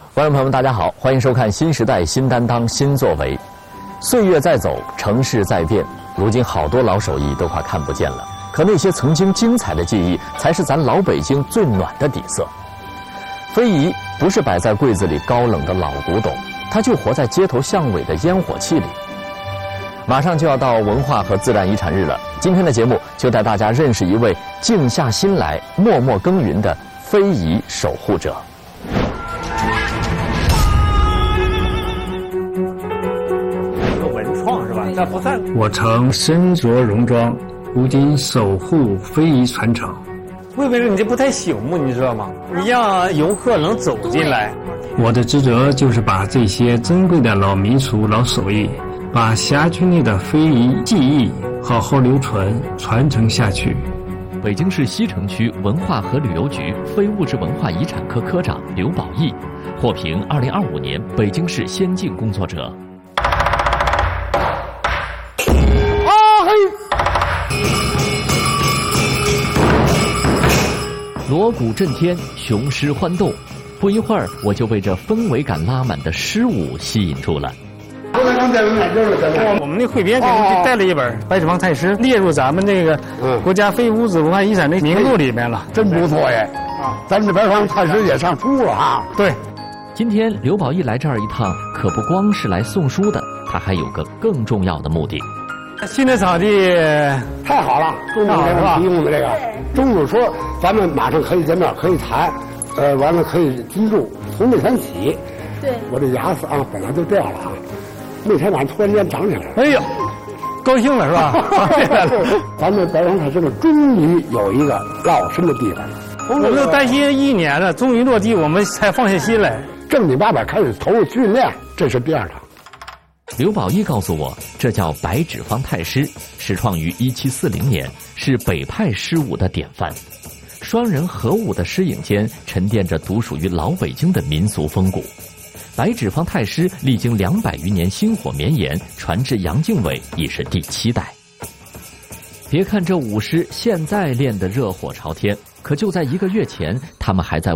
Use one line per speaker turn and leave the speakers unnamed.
观众朋友们，大家好，欢迎收看新时代新担当新作为。岁月在走，城市在变，如今好多老手艺都快看不见了。可那些曾经精彩的记忆，才是咱老北京最暖的底色。非遗不是摆在柜子里高冷的老古董，它就活在街头巷尾的烟火气里。马上就要到文化和自然遗产日了，今天的节目就带大家认识一位静下心来、默默耕耘的非遗守护者。
那不算。
我曾身着戎装，如今守护非遗传承。
魏为人你这不太醒目，你知道吗？你让游客能走进来。
我的职责就是把这些珍贵的老民俗、老手艺，把辖区内的非遗技艺好好留存、传承下去。
北京市西城区文化和旅游局非物质文化遗产科科长刘宝义获评2025年北京市先进工作者。锣鼓震天，雄狮欢斗，不一会儿我就被这氛围感拉满的狮舞吸引住了。
我们那汇编就带了一本《白纸坊太师》，列入咱们这个国家非物质文化遗产的名录里面了，
真不错耶！咱这白纸坊太师也上书了哈。
对，
今天刘宝义来这儿一趟，可不光是来送书的，他还有个更重要的目的。
新的场地
太好了，中午给我提供的这个，中午说咱们马上可以见面，可以谈，完了可以居住。从那天起，
对，
我这牙齿啊本来就掉了啊，那天晚上突然间长起来了。
哎呦，高兴了是吧？
咱们白纸坊太师终于有一个落身的地方了。
我们都担心1年了，终于落地，我们才放下心来，
正经八百开始投入训练，这是第二场。
刘宝义告诉我，这叫白纸坊太师，始创于1740年，是北派狮舞的典范。双人合舞的狮影间沉淀着独属于老北京的民俗风骨。白纸坊太师历经200余年薪火绵延，传至杨敬伟已是第7代。别看这舞狮现在练得热火朝天，可就在1个月前，他们还在